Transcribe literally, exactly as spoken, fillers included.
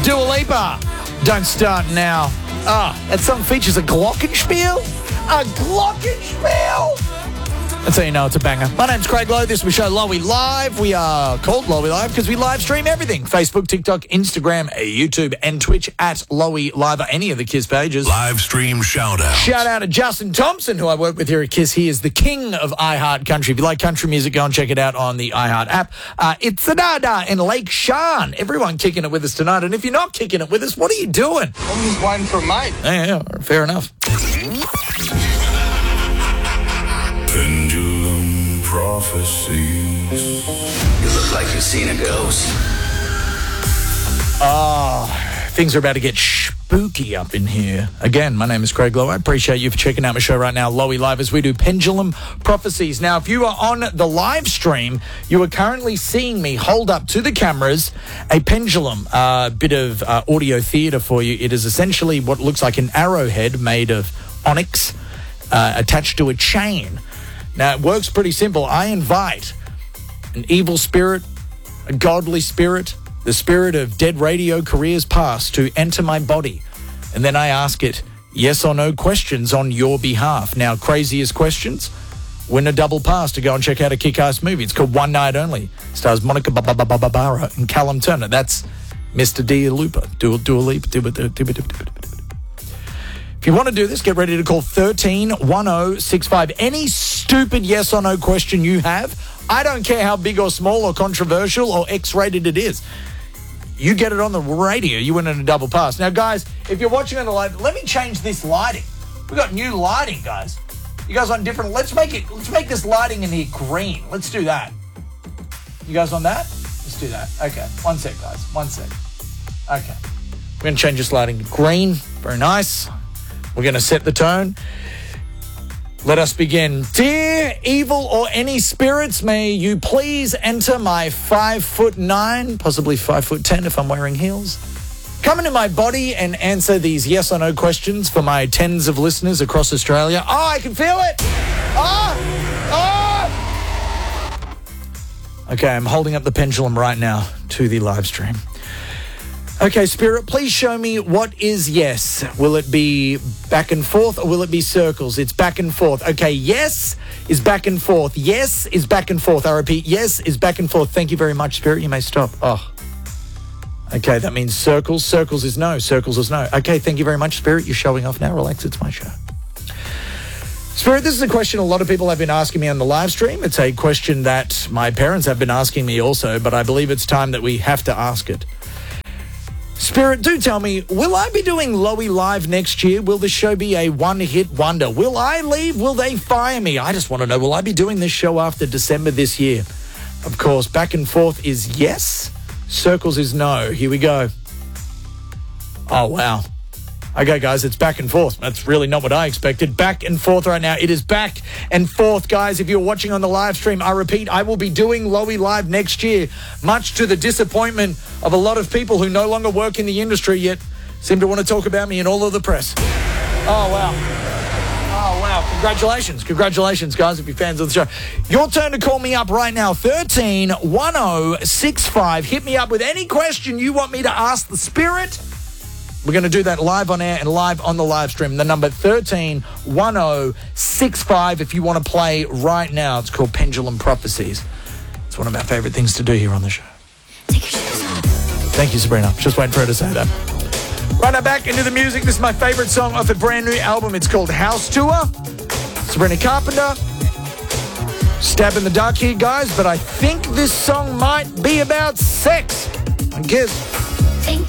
Dua Lipa. Don't start now. Ah, that song features a glockenspiel? A glockenspiel? That's how you know it's a banger. My name's Craig Lowe. This is my show, Lowy Live. We are called Lowy Live because we live stream everything. Facebook, TikTok, Instagram, YouTube, and Twitch at Lowy Live, or any of the Kiss pages. Live stream shout out. Shout out to Justin Thompson, who I work with here at Kiss. He is the king of iHeart Country. If you like country music, go and check it out on the iHeart app. Uh, it's Sadada in Lake Shan. Everyone kicking it with us tonight. And if you're not kicking it with us, what are you doing? I'm just waiting for a mate. Yeah, yeah, fair enough. Pendulum prophecies. You look like you've seen a ghost. Oh, things are about to get spooky up in here. Again, my name is Craig Lowe. I appreciate you for checking out my show right now, Lowy Live, as we do Pendulum Prophecies. Now, if you are on the live stream, you are currently seeing me hold up to the cameras a pendulum, a uh, bit of uh, audio theatre for you. It is essentially what looks like an arrowhead made of onyx uh, attached to a chain. Now, it works pretty simple. I invite an evil spirit, a godly spirit, the spirit of dead radio careers past to enter my body. And then I ask it yes or no questions on your behalf. Now, craziest questions, win a double pass to go and check out a kick-ass movie. It's called One Night Only. Stars Monica Barbara and Callum Turner. That's Mister Dua Lipa. Dua Lipa. Dua Lipa. If you want to do this, get ready to call thirteen one oh six five. Any stupid yes or no question you have, I don't care how big or small or controversial or X-rated it is. You get it on the radio, you win in a double pass. Now, guys, if you're watching on the live, let me change this lighting. We've got new lighting, guys. You guys want different? Let's make it. Let's make this lighting in here green. Let's do that. You guys on that? Let's do that. Okay, one sec, guys. One sec. Okay, we're going to change this lighting to green. Very nice. We're going to set the tone. Let us begin. Dear evil or any spirits, may you please enter my five foot nine, possibly five foot ten if I'm wearing heels. Come into my body and answer these yes or no questions for my tens of listeners across Australia. Oh, I can feel it. Oh, oh. Okay, I'm holding up the pendulum right now to the live stream. Okay, Spirit, please show me what is yes. Will it be back and forth or will it be circles? It's back and forth. Okay, yes is back and forth. Yes is back and forth. I repeat, yes is back and forth. Thank you very much, Spirit. You may stop. Oh. Okay, that means circles. Circles is no. Circles is no. Okay, thank you very much, Spirit. You're showing off now. Relax, it's my show. Spirit, this is a question a lot of people have been asking me on the live stream. It's a question that my parents have been asking me also, but I believe it's time that we have to ask it. Spirit, do tell me, will I be doing Lowy Live next year? Will this show be a one-hit wonder? Will I leave? Will they fire me? I just want to know, will I be doing this show after December this year? Of course, back and forth is yes. Circles is no. Here we go. Oh, wow. Okay, guys, it's back and forth. That's really not what I expected. Back and forth right now. It is back and forth, guys. If you're watching on the live stream, I repeat, I will be doing Lowy Live next year, much to the disappointment of a lot of people who no longer work in the industry yet seem to want to talk about me in all of the press. Oh, wow. Oh, wow. Congratulations. Congratulations, guys, if you're fans of the show. Your turn to call me up right now, thirteen one oh six five. Hit me up with any question you want me to ask the Spirit. We're going to do that live on air and live on the live stream. The number thirteen one oh six five if you want to play right now. It's called Pendulum Prophecies. It's one of our favourite things to do here on the show. Take your shoes off. Thank you, Sabrina. Just waiting for her to say that. Right now, back into the music. This is my favourite song off a brand new album. It's called House Tour. Sabrina Carpenter. Stab in the dark here, guys, but I think this song might be about sex. I guess.